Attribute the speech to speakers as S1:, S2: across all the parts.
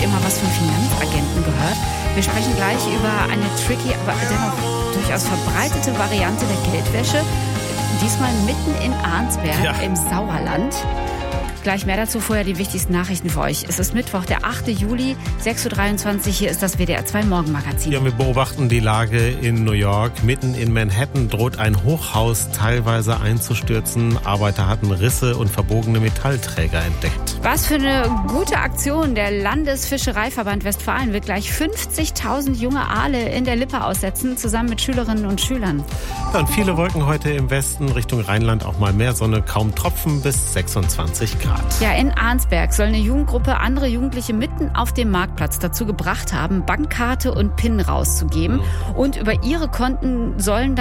S1: mal was von Finanzagenten gehört? Wir sprechen gleich über eine tricky, aber dennoch durchaus verbreitete Variante der Geldwäsche. Diesmal mitten in Arnsberg im Sauerland. Gleich mehr dazu, vorher die wichtigsten Nachrichten für euch. Es ist Mittwoch, der 8. Juli, 6.23 Uhr. Hier ist das WDR 2 Morgenmagazin.
S2: Ja, wir beobachten die Lage in New York. Mitten in Manhattan droht ein Hochhaus teilweise einzustürzen. Arbeiter hatten Risse und verbogene Metallträger entdeckt.
S1: Was für eine gute Aktion. Der Landesfischereiverband Westfalen wird gleich 50.000 junge Aale in der Lippe aussetzen, zusammen mit Schülerinnen und Schülern.
S2: Ja, und viele Wolken heute im Westen, Richtung Rheinland auch mal mehr Sonne, kaum Tropfen bis 26 Grad.
S1: Ja, in Arnsberg soll eine Jugendgruppe andere Jugendliche mitten auf dem Marktplatz dazu gebracht haben, Bankkarte und PIN rauszugeben. Und über ihre Konten soll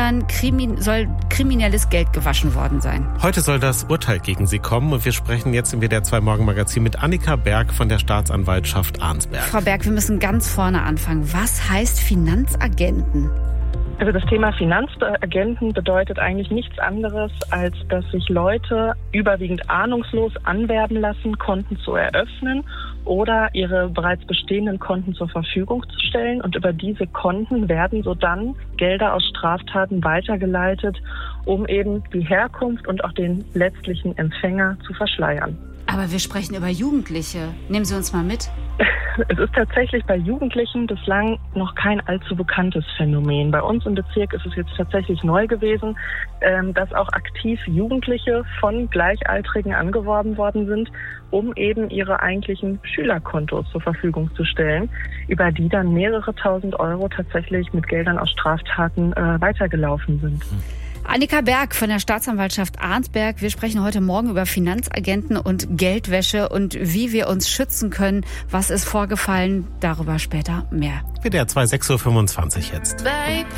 S1: kriminelles Geld gewaschen worden sein.
S2: Heute soll das Urteil gegen sie kommen und wir sprechen jetzt im WDR 2 Morgenmagazin mit Annika Berg von der Staatsanwaltschaft Arnsberg.
S1: Frau Berg, wir müssen ganz vorne anfangen. Was heißt Finanzagenten?
S3: Also das Thema Finanzagenten bedeutet eigentlich nichts anderes, als dass sich Leute überwiegend ahnungslos anwerben lassen, Konten zu eröffnen oder ihre bereits bestehenden Konten zur Verfügung zu stellen. Und über diese Konten werden sodann Gelder aus Straftaten weitergeleitet, um eben die Herkunft und auch den letztlichen Empfänger zu verschleiern.
S1: Aber wir sprechen über Jugendliche. Nehmen Sie uns mal mit.
S3: Es ist tatsächlich bei Jugendlichen bislang noch kein allzu bekanntes Phänomen. Bei uns im Bezirk ist es jetzt tatsächlich neu gewesen, dass auch aktiv Jugendliche von Gleichaltrigen angeworben worden sind, um eben ihre eigentlichen Schülerkontos zur Verfügung zu stellen, über die dann mehrere tausend Euro tatsächlich mit Geldern aus Straftaten weitergelaufen sind.
S1: Annika Berg von der Staatsanwaltschaft Arnsberg. Wir sprechen heute Morgen über Finanzagenten und Geldwäsche und wie wir uns schützen können. Was ist vorgefallen? Darüber später mehr.
S2: WDR 2, 6.25 Uhr jetzt.
S4: Baby.